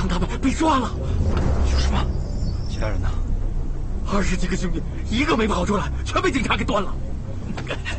堂他们被抓了。 有什么？其他人呢？ 20几个兄弟，一个没跑出来，全被警察给端了。